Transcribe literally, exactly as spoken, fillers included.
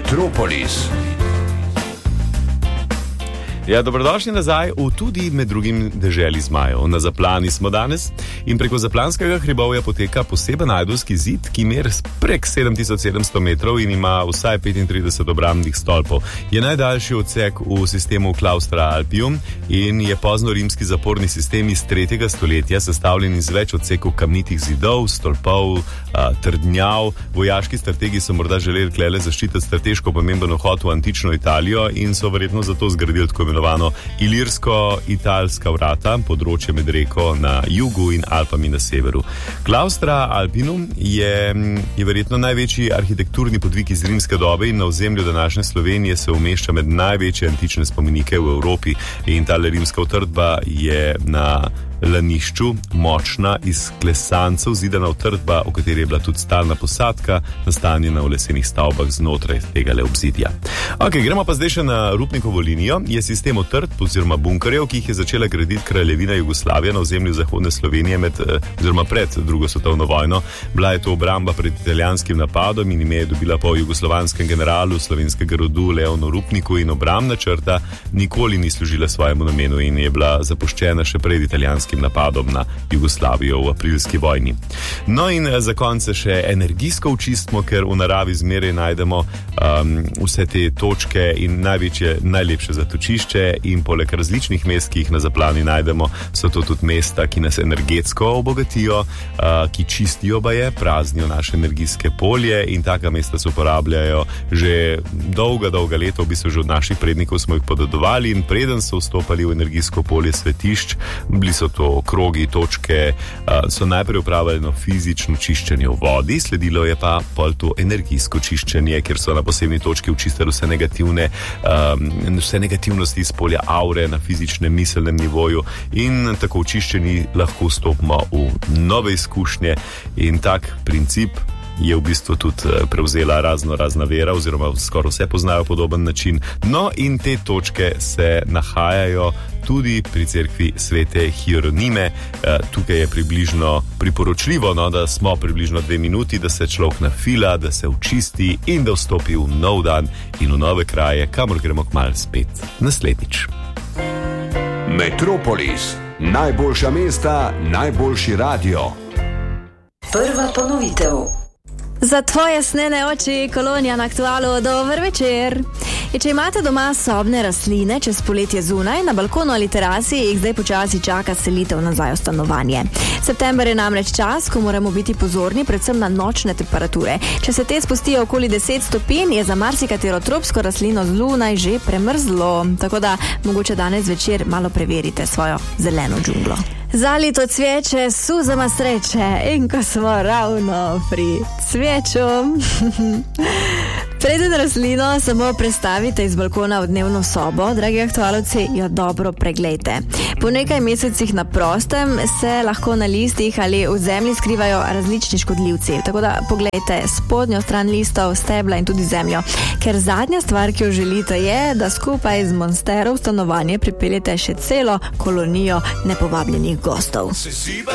Metropolis. Ja, dobrodošli nazaj v tudi med drugim deželi zmajev. Na Zaplani smo danes in preko Zaplanskega hribovja poteka poseben ajdovski zid, ki mer prek sedem tisoč sedemsto metrov in ima vsaj petintrideset obrambnih stolpov. Je najdaljši odsek v sistemu Claustra Alpium in je poznorimski zaporni sistem iz tretjega stoletja, sestavljen iz več odsekov kamnitih zidov, stolpov, a, trdnjav. Vojaški strategi so morda želeli klele zaščititi strateško pomemben vhod v antično Italijo in so verjetno zato zgradili tako imenovano ilirsko-italska vrata, področje med reko na jugu in Alpami na severu. Claustra Alpinum je, je verjetno največji arhitekturni podvig iz rimske dobe in na ozemlju današnje Slovenije se umešča med največje antične spomenike v Evropi. In ta rimska utrdba je na lanišču, močna, iz klesancev zidana utrdba, v kateri je bila tudi stalna posadka, nastanjena v lesenih stavbah znotraj tega le obzidja. Ok, gremo pa zdaj še na Rupnikovo linijo. Je sistem utrdb oziroma bunkerjev, ki jih je začela graditi kraljevina Jugoslavija na ozemlju zahodne Slovenije med, oziroma pred drugo svetovno vojno. Bila je to obramba pred italijanskim napadom in ime je dobila po jugoslovanskem generalu slovenskega rodu Leonu Rupniku in obrambna črta nikoli ni služila svojemu namenu in je bila zapuščena še pred italijanskim napadom na Jugoslavijo v aprilski vojni. No in za konce še energijsko očistimo, ker v naravi zmeraj najdemo um, vse te točke in največje, najlepše zatočišče in poleg različnih mest, ki jih na Zaplani najdemo, so to tudi mesta, ki nas energetsko obogatijo, uh, ki čistijo baje, praznijo naše energijske polje in taka mesta se uporabljajo že dolga, dolga leta, v bistvu že od naših prednikov smo jih podedovali in preden so vstopali v energijsko polje svetišč, bili so to krogi, točke, so najprej upravljeno fizično čiščenje v vodi, sledilo je pa pol to energijsko čiščenje, kjer so na posebni točki učistili vse negativne, um, vse negativnosti iz polja aure na fizičnem, miselnem nivoju in tako očiščeni lahko vstopimo v nove izkušnje in tak princip je v bistvu tudi prevzela razno razna vera oziroma skoraj vse poznajo podoben način. No in te točke se nahajajo tudi pri cerkvi svete Hieronime. Tukaj je približno priporočljivo, no, da smo približno dve minuti, da se človek nafila, da se očisti in da vstopi v nov dan in v nove kraje, kamor gremo kmalu spet naslednjič. Metropolis. Najboljša mesta, najboljši radio. Prva ponovitev. Za tvoje snene oči, Kolonija na Aktualu, dober večer. In če imate doma sobne rastline čez poletje zunaj, na balkonu ali terasi, jih zdaj počasi čaka selitev nazaj v stanovanje. September je namreč čas, ko moramo biti pozorni predvsem na nočne temperature. Če se te spustijo okoli deset stopinj, je za marsikatero tropsko rastlino zunaj že premrzlo. Tako da mogoče danes večer malo preverite svojo zeleno džunglo. Zalito cveče, suzama sreče in ko smo ravno pri cveču. Preden rastlino samo prestavite iz balkona v dnevno sobo, dragi aktualovci, jo dobro preglejte. Po nekaj mesecih na prostem se lahko na listih ali v zemlji skrivajo različni škodljivci, tako da poglejte spodnjo stran listov, stebla in tudi zemljo. Ker zadnja stvar, ki jo želite, je, da skupaj z monstero v stanovanje pripeljete še celo kolonijo nepovabljenih gostov.